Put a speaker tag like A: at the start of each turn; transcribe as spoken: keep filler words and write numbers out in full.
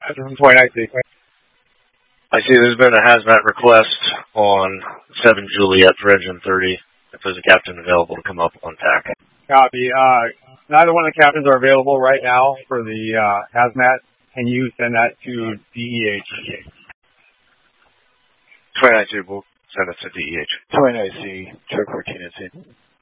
A: This is twenty-nine C.
B: I see there's been a hazmat request on seven Juliet for engine thirty. If there's a captain available to come up on tack.
A: Copy. Uh, neither one of the captains are available right now for the uh, hazmat. Can you send that to D E H?
B: twenty-nine C, we'll send it to D E H.
C: twenty-nine C, truck fourteen is in.